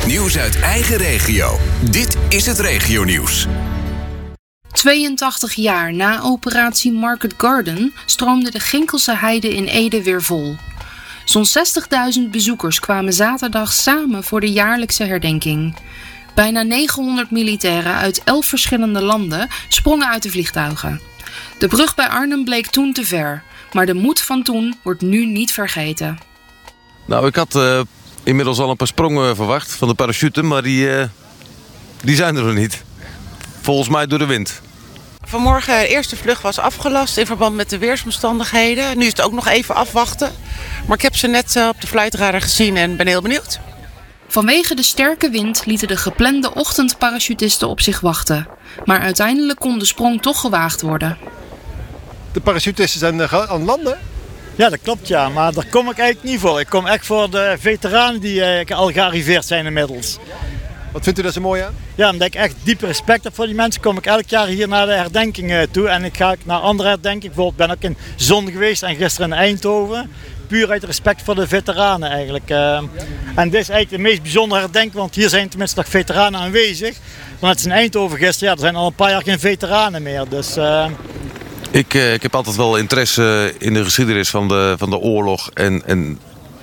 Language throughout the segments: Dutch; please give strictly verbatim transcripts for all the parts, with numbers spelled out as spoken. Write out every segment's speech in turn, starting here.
Nieuws uit eigen regio. Dit is het regionieuws. tweeëntachtig jaar na operatie Market Garden stroomde de Ginkelse Heide in Ede weer vol. Zo'n zestigduizend bezoekers kwamen zaterdag samen voor de jaarlijkse herdenking. Bijna negenhonderd militairen uit elf verschillende landen sprongen uit de vliegtuigen. De brug bij Arnhem bleek toen te ver, maar de moed van toen wordt nu niet vergeten. Nou, ik had uh, inmiddels al een paar sprongen verwacht van de parachute, maar die, uh, die zijn er nog niet. Volgens mij door de wind. Vanmorgen de eerste vlucht was afgelast in verband met de weersomstandigheden. Nu is het ook nog even afwachten. Maar ik heb ze net uh, op de flightradar gezien en ben heel benieuwd. Vanwege de sterke wind lieten de geplande ochtendparachutisten op zich wachten. Maar uiteindelijk kon de sprong toch gewaagd worden. De parachutisten zijn uh, aan het landen? Ja, dat klopt ja, maar daar kom ik eigenlijk niet voor. Ik kom echt voor de veteranen die uh, al gearriveerd zijn inmiddels. Wat vindt u daar zo mooi aan? Ja, omdat ik echt diep respect heb voor die mensen, kom ik elk jaar hier naar de herdenking uh, toe. En ik ga naar andere herdenkingen. Bijvoorbeeld ben ik in Zon geweest en gisteren in Eindhoven. Puur uit respect voor de veteranen eigenlijk. Uh, en dit is eigenlijk de meest bijzondere herdenking, want hier zijn tenminste nog veteranen aanwezig. Want het is in Eindhoven gisteren, ja, er zijn al een paar jaar geen veteranen meer. Dus, uh... ik, uh, ik heb altijd wel interesse in de geschiedenis van de, van de oorlog. En, en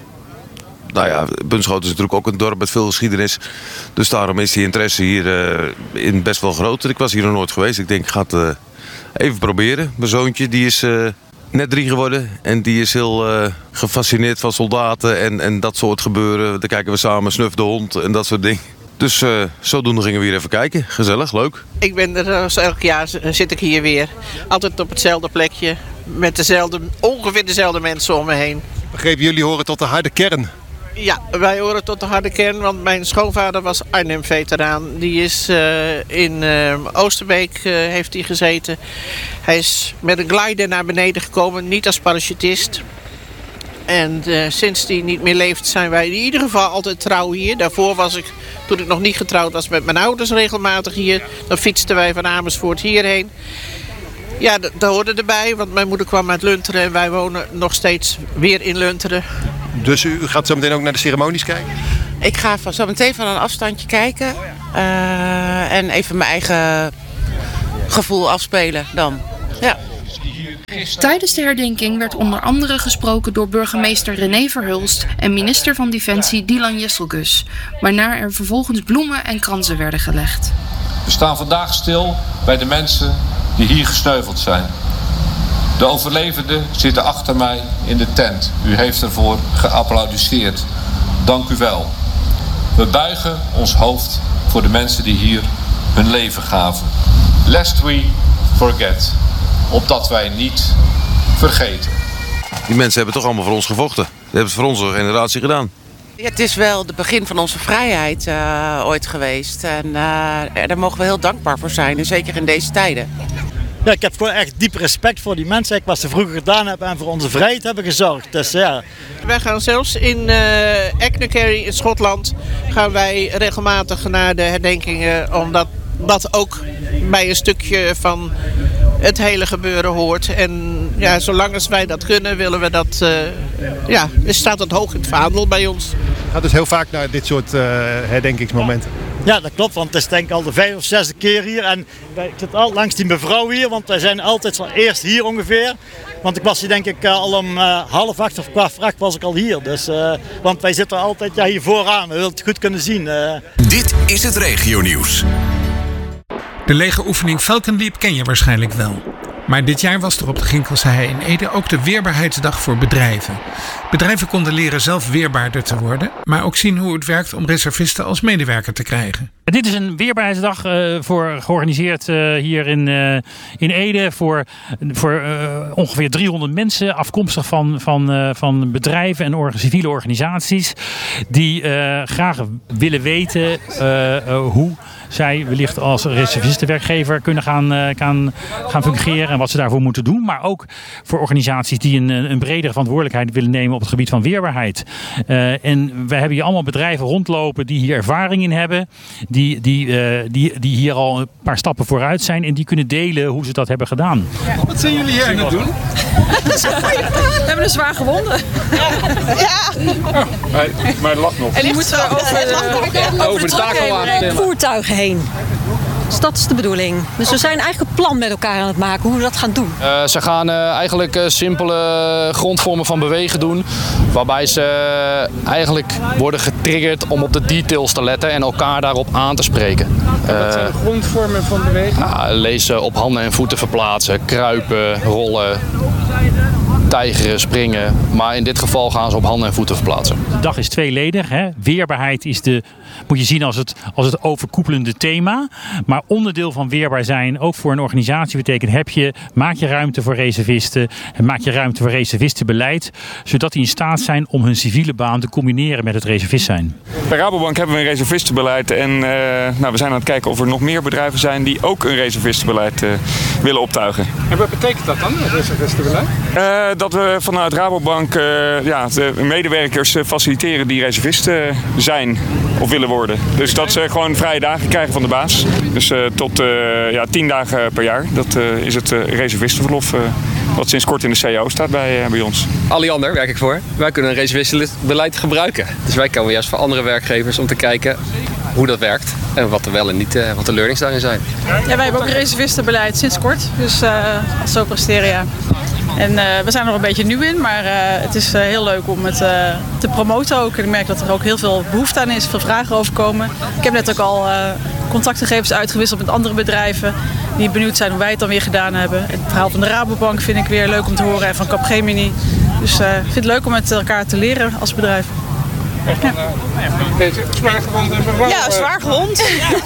nou ja, Bunschoten is natuurlijk ook een dorp met veel geschiedenis. Dus daarom is die interesse hier uh, in best wel groot. Ik was hier nog nooit geweest. Ik denk, ik ga het uh, even proberen. Mijn zoontje die is uh, net drie geworden. En die is heel uh, gefascineerd van soldaten en, en dat soort gebeuren. Dan kijken we samen Snuf de hond en dat soort dingen. Dus uh, zodoende gingen we weer even kijken. Gezellig, leuk. Ik ben er, uh, elk jaar zit ik hier weer. Altijd op hetzelfde plekje. Met dezelfde, ongeveer dezelfde mensen om me heen. Begrepen, jullie horen tot de harde kern. Ja, wij horen tot de harde kern, want mijn schoonvader was Arnhem-veteraan. Die is uh, in uh, Oosterbeek uh, heeft hij gezeten. Hij is met een glider naar beneden gekomen, niet als parachutist. En uh, sinds hij niet meer leeft zijn wij in ieder geval altijd trouw hier. Daarvoor was ik, toen ik nog niet getrouwd was, met mijn ouders regelmatig hier. Dan fietsten wij van Amersfoort hierheen. Ja, dat, dat hoorde erbij, want mijn moeder kwam uit Lunteren en wij wonen nog steeds weer in Lunteren. Dus u gaat zo meteen ook naar de ceremonies kijken? Ik ga van, zo meteen van een afstandje kijken. Uh, en even mijn eigen gevoel afspelen dan. Ja. Tijdens de herdenking werd onder andere gesproken door burgemeester René Verhulst en minister van Defensie Dylan Jesselgus, waarna er vervolgens bloemen en kransen werden gelegd. We staan vandaag stil bij de mensen die hier gesneuveld zijn. De overlevenden zitten achter mij in de tent. U heeft ervoor geapplaudisseerd. Dank u wel. We buigen ons hoofd voor de mensen die hier hun leven gaven. Lest we forget. Opdat wij niet vergeten. Die mensen hebben toch allemaal voor ons gevochten. Die hebben het voor onze generatie gedaan. Ja, het is wel het begin van onze vrijheid uh, ooit geweest. En uh, daar mogen we heel dankbaar voor zijn. En zeker in deze tijden. Ja, ik heb gewoon echt diep respect voor die mensen. Wat ze vroeger gedaan hebben en voor onze vrijheid hebben gezorgd. Dus, ja. Wij gaan zelfs in uh, Achnacarry in Schotland gaan wij regelmatig naar de herdenkingen. Omdat dat ook bij een stukje van het hele gebeuren hoort. En ja, zolang als wij dat kunnen, willen we dat. Uh, ja, staat dat hoog in het vaandel bij ons. Je gaat dus heel vaak naar dit soort uh, herdenkingsmomenten. Ja, dat klopt, want het is denk ik al de vijf of zesde keer hier. En ik zit al langs die mevrouw hier, want wij zijn altijd eerst hier ongeveer. Want ik was hier denk ik al om uh, half acht of kwart voor acht was ik al hier. Dus, uh, want wij zitten altijd ja, hier vooraan, we willen het goed kunnen zien. Uh. Dit is het regionieuws. De legeroefening Falcon Leap ken je waarschijnlijk wel. Maar dit jaar was er op de Ginkelse Hei in Ede ook de Weerbaarheidsdag voor bedrijven. Bedrijven konden leren zelf weerbaarder te worden, maar ook zien hoe het werkt om reservisten als medewerker te krijgen. Dit is een Weerbaarheidsdag uh, voor, georganiseerd uh, hier in, uh, in Ede voor, voor uh, ongeveer driehonderd mensen, afkomstig van, van, uh, van bedrijven en or- civiele organisaties die uh, graag willen weten uh, uh, hoe zij wellicht als reservistenwerkgever kunnen gaan, uh, gaan, gaan fungeren en wat ze daarvoor moeten doen. Maar ook voor organisaties die een, een bredere verantwoordelijkheid willen nemen op het gebied van weerbaarheid. Uh, en wij hebben hier allemaal bedrijven rondlopen die hier ervaring in hebben. Die die, die, uh, die, die hier al een paar stappen vooruit zijn en die kunnen delen hoe ze dat hebben gedaan. Ja. Wat zijn jullie hier aan het doen? We hebben een zwaar gewonden. Ja. Oh, maar, maar het lag nog. En die moeten we over, uh, over de takel aan voertuigen heen. Dus dat is de bedoeling. Dus we zijn eigenlijk een plan met elkaar aan het maken hoe we dat gaan doen. Uh, ze gaan uh, eigenlijk uh, simpele grondvormen van bewegen doen. Waarbij ze uh, eigenlijk worden getriggerd om op de details te letten en elkaar daarop aan te spreken. Uh, Wat zijn de grondvormen van bewegen? Uh, lezen, op handen en voeten verplaatsen, kruipen, rollen, tijgeren, springen. Maar in dit geval gaan ze op handen en voeten verplaatsen. De dag is tweeledig. Hè? Weerbaarheid is de, moet je zien als het, als het overkoepelende thema. Maar onderdeel van weerbaar zijn, ook voor een organisatie, betekent heb je, maak je ruimte voor reservisten. En maak je ruimte voor reservistenbeleid. Zodat die in staat zijn om hun civiele baan te combineren met het reservist zijn. Bij Rabobank hebben we een reservistenbeleid. En uh, nou, we zijn aan het kijken of er nog meer bedrijven zijn die ook een reservistenbeleid uh, willen optuigen. En wat betekent dat dan, een reservistenbeleid? Uh, dat we vanuit Rabobank uh, ja, de medewerkers uh, faciliteren die reservisten zijn of willen worden. Dus dat ze gewoon vrije dagen krijgen van de baas. Dus uh, tot uh, ja, tien dagen per jaar. Dat uh, is het uh, reservistenverlof uh, wat sinds kort in de C A O staat bij, uh, bij ons. Alliander werk ik voor. Wij kunnen een reservistenbeleid gebruiken. Dus wij komen juist voor andere werkgevers om te kijken hoe dat werkt en wat er wel en niet, uh, wat de learnings daarin zijn. Ja, wij hebben ook een reservistenbeleid sinds kort. Dus uh, als zo presteren, ja. En uh, we zijn er nog een beetje nieuw in, maar uh, het is uh, heel leuk om het uh, te promoten ook. En ik merk dat er ook heel veel behoefte aan is, veel vragen over komen. Ik heb net ook al uh, contactgegevens uitgewisseld met andere bedrijven die benieuwd zijn hoe wij het dan weer gedaan hebben. Het verhaal van de Rabobank vind ik weer leuk om te horen en van Capgemini. Dus uh, ik vind het leuk om met elkaar te leren als bedrijf. Ja. Zwaar gewond en vervallen. Ja, zwaar gewond.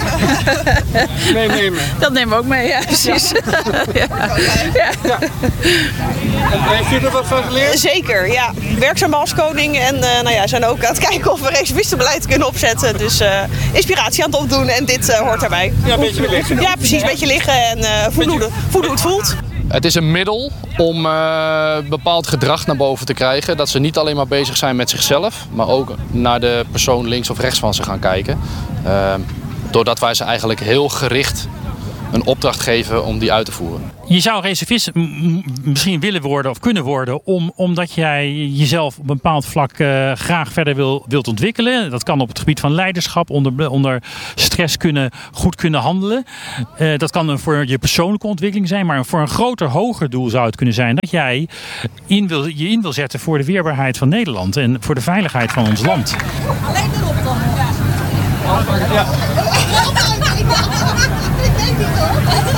Nee, nemen. Dat nemen we ook mee, ja, precies. Ja. Ja. Ja. Heeft u er wat van geleerd? Zeker, ja. Werkzaam als koning en uh, nou ja, zijn ook aan het kijken of we reservistenbeleid kunnen opzetten. Dus uh, inspiratie aan het opdoen en dit uh, hoort daarbij. Ja, een beetje liggen. Ja, precies, een beetje liggen en uh, voelen hoe het, het voelt. Het is een middel om uh, bepaald gedrag naar boven te krijgen. Dat ze niet alleen maar bezig zijn met zichzelf, maar ook naar de persoon links of rechts van ze gaan kijken. Uh, doordat wij ze eigenlijk heel gericht een opdracht geven om die uit te voeren. Je zou reservist misschien willen worden of kunnen worden om, omdat jij jezelf op een bepaald vlak uh, graag verder wil, wilt ontwikkelen. Dat kan op het gebied van leiderschap, onder, onder stress kunnen, goed kunnen handelen. Uh, dat kan voor je persoonlijke ontwikkeling zijn, maar voor een groter, hoger doel zou het kunnen zijn dat jij in wil, je in wil zetten voor de weerbaarheid van Nederland en voor de veiligheid van ons land. Alleen erop dan. Ja.